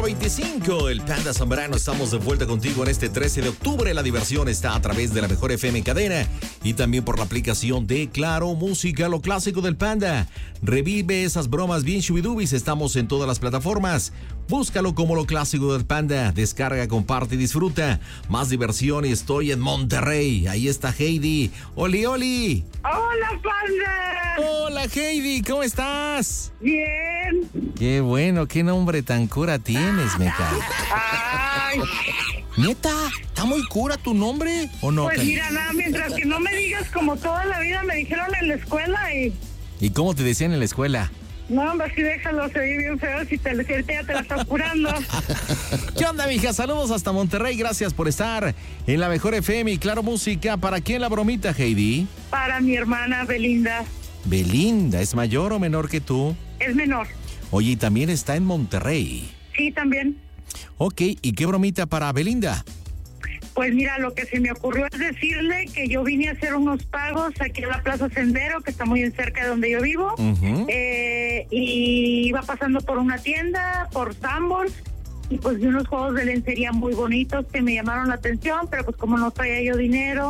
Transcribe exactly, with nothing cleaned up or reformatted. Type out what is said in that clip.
veinticinco, el Panda Zambrano. Estamos de vuelta contigo en este trece de octubre. La diversión está a través de la Mejor F M Cadena y también por la aplicación de Claro Música, lo clásico del Panda. Revive esas bromas bien shubidubis. Estamos en todas las plataformas. Búscalo como lo clásico del Panda. Descarga, comparte y disfruta. Más diversión y estoy en Monterrey. Ahí está Heidi. ¡Oli, oli! ¡Hola, Panda! Hola, Heidi. ¿Cómo estás? Bien. Qué bueno. Qué nombre tan cura tienes, meca. Ay. ¿Neta? ¿Está muy cura tu nombre o no? Pues mira, nada, mientras que no me digas como toda la vida me dijeron en la escuela y... ¿Y cómo te decían en la escuela? No, hombre, así déjalo, se oye bien feo si te, si ahorita ya te la estás curando. ¿Qué onda, mija? Saludos hasta Monterrey. Gracias por estar en la Mejor F M y Claro Música. ¿Para quién la bromita, Heidi? Para mi hermana Belinda. Belinda, ¿es mayor o menor que tú? Es menor. Oye, y también está en Monterrey. Sí, también. Ok, ¿y qué bromita para Belinda? Pues mira, lo que se me ocurrió es decirle que yo vine a hacer unos pagos aquí en la Plaza Sendero, que está muy cerca de donde yo vivo, Uh-huh. eh, y iba pasando por una tienda, por Sanborns, y pues vi unos juegos de lencería muy bonitos que me llamaron la atención, pero pues como no traía yo dinero,